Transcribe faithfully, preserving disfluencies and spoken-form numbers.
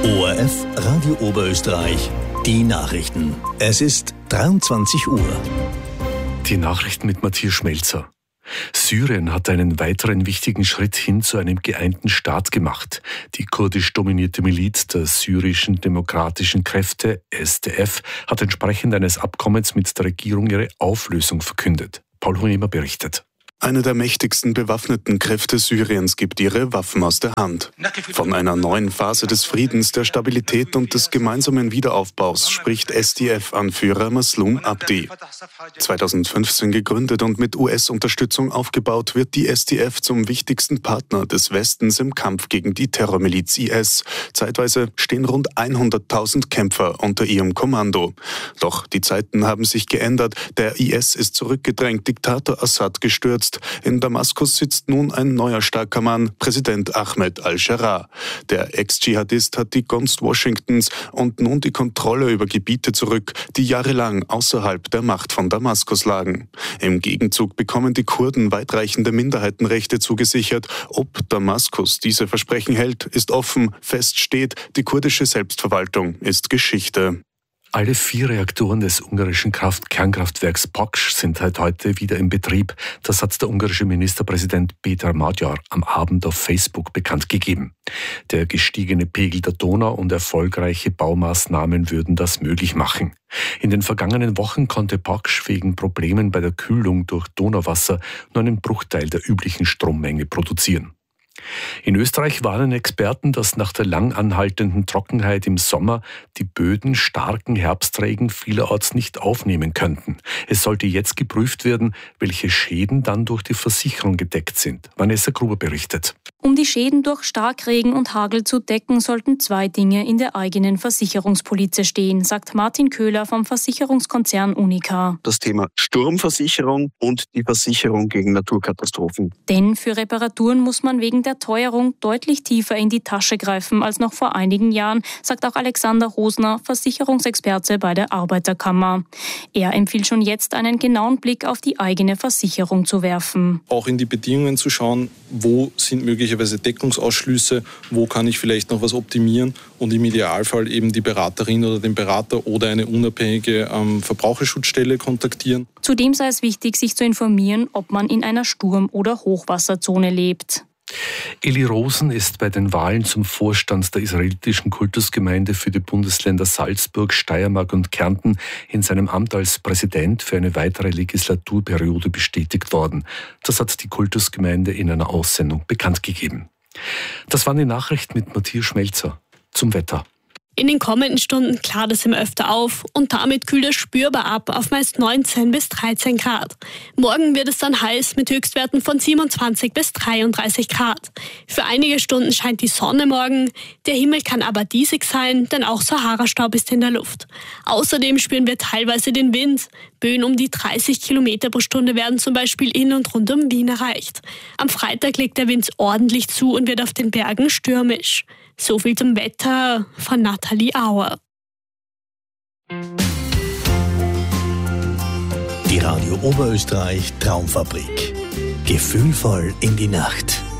O R F Radio Oberösterreich, die Nachrichten. Es ist dreiundzwanzig Uhr. Die Nachrichten mit Matthias Schmelzer. Syrien hat einen weiteren wichtigen Schritt hin zu einem geeinten Staat gemacht. Die kurdisch dominierte Miliz der syrischen demokratischen Kräfte, S D F, hat entsprechend eines Abkommens mit der Regierung ihre Auflösung verkündet. Paul Huemer berichtet. Eine der mächtigsten bewaffneten Kräfte Syriens gibt ihre Waffen aus der Hand. Von einer neuen Phase des Friedens, der Stabilität und des gemeinsamen Wiederaufbaus spricht S D F-Anführer Maslum Abdi. zweitausendfünfzehn gegründet und mit U S-Unterstützung aufgebaut, wird die S D F zum wichtigsten Partner des Westens im Kampf gegen die Terrormiliz I S. Zeitweise stehen rund hunderttausend Kämpfer unter ihrem Kommando. Doch die Zeiten haben sich geändert. Der I S ist zurückgedrängt, Diktator Assad gestürzt. In Damaskus sitzt nun ein neuer starker Mann, Präsident Ahmed al-Sharaa. Der Ex-Dschihadist hat die Gunst Washingtons und nun die Kontrolle über Gebiete zurück, die jahrelang außerhalb der Macht von Damaskus lagen. Im Gegenzug bekommen die Kurden weitreichende Minderheitenrechte zugesichert. Ob Damaskus diese Versprechen hält, ist offen. Fest steht, die kurdische Selbstverwaltung ist Geschichte. Alle vier Reaktoren des ungarischen Kraft-Kernkraftwerks Paks sind seit heute wieder in Betrieb. Das hat der ungarische Ministerpräsident Péter Magyar am Abend auf Facebook bekannt gegeben. Der gestiegene Pegel der Donau und erfolgreiche Baumaßnahmen würden das möglich machen. In den vergangenen Wochen konnte Paks wegen Problemen bei der Kühlung durch Donauwasser nur einen Bruchteil der üblichen Strommenge produzieren. In Österreich warnen Experten, dass nach der lang anhaltenden Trockenheit im Sommer die Böden starken Herbstregen vielerorts nicht aufnehmen könnten. Es sollte jetzt geprüft werden, welche Schäden dann durch die Versicherung gedeckt sind. Vanessa Gruber berichtet. Um die Schäden durch Starkregen und Hagel zu decken, sollten zwei Dinge in der eigenen Versicherungspolize stehen, sagt Martin Köhler vom Versicherungskonzern Unica. Das Thema Sturmversicherung und die Versicherung gegen Naturkatastrophen. Denn für Reparaturen muss man wegen der Teuerung deutlich tiefer in die Tasche greifen als noch vor einigen Jahren, sagt auch Alexander Rosner, Versicherungsexperte bei der Arbeiterkammer. Er empfiehlt schon jetzt, einen genauen Blick auf die eigene Versicherung zu werfen. Auch in die Bedingungen zu schauen, wo sind möglicherweise Deckungsausschlüsse, wo kann ich vielleicht noch was optimieren und im Idealfall eben die Beraterin oder den Berater oder eine unabhängige ähm, Verbraucherschutzstelle kontaktieren. Zudem sei es wichtig, sich zu informieren, ob man in einer Sturm- oder Hochwasserzone lebt. Eli Rosen ist bei den Wahlen zum Vorstand der israelitischen Kultusgemeinde für die Bundesländer Salzburg, Steiermark und Kärnten in seinem Amt als Präsident für eine weitere Legislaturperiode bestätigt worden. Das hat die Kultusgemeinde in einer Aussendung bekannt gegeben. Das waren die Nachrichten mit Matthias Schmelzer. Zum Wetter. In den kommenden Stunden klart es immer öfter auf und damit kühlt es spürbar ab auf meist neunzehn bis dreizehn Grad. Morgen wird es dann heiß mit Höchstwerten von siebenundzwanzig bis dreiunddreißig Grad. Für einige Stunden scheint die Sonne morgen, der Himmel kann aber diesig sein, denn auch Sahara-Staub ist in der Luft. Außerdem spüren wir teilweise den Wind. Böen um die dreißig Kilometer pro Stunde werden zum Beispiel in und rund um Wien erreicht. Am Freitag legt der Wind ordentlich zu und wird auf den Bergen stürmisch. So viel zum Wetter von Nathalie Auer. Die Radio Oberösterreich Traumfabrik. Gefühlvoll in die Nacht.